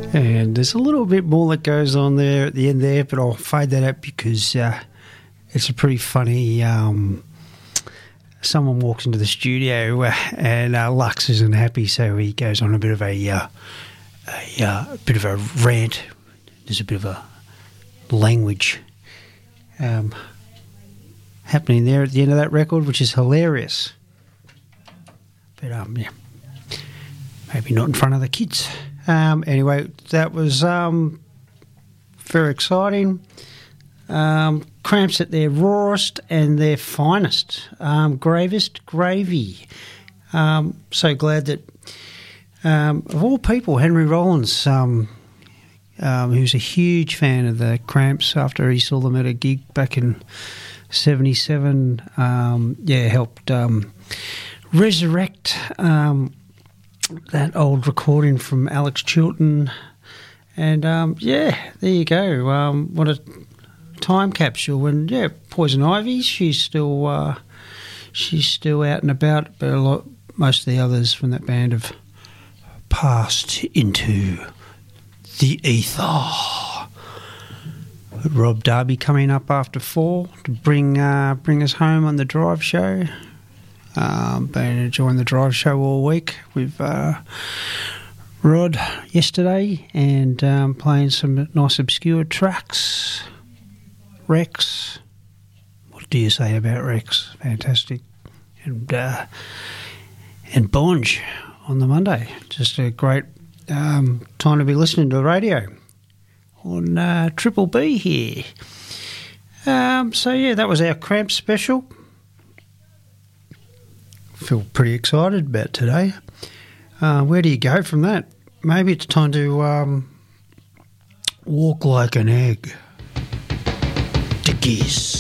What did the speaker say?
And there's a little bit more that goes on there at the end there, but I'll fade that out because it's a pretty funny... someone walks into the studio and Lux isn't happy, so he goes on a bit of a rant. There's a bit of a language happening there at the end of that record, which is hilarious. But yeah, maybe not in front of the kids. Anyway, that was very exciting. Cramps at their rawest and their finest, gravest gravy. So glad that, of all people, Henry Rollins, who's a huge fan of the Cramps after he saw them at a gig back in 77, helped resurrect that old recording from Alex Chilton. And, there you go. What a time capsule. And, Poison Ivy, she's still out and about, but most of the others from that band have passed into the ether. Rob Darby coming up after 4 to bring us home on the drive show. Been enjoying the drive show all week with Rod yesterday and playing some nice obscure tracks. Rex, what do you say about Rex? Fantastic. And Bonge on the Monday. Just a great time to be listening to the radio on Triple B here. That was our Cramp special. Feel pretty excited about today. Where do you go from that? Maybe it's time to walk like an egg to Geese.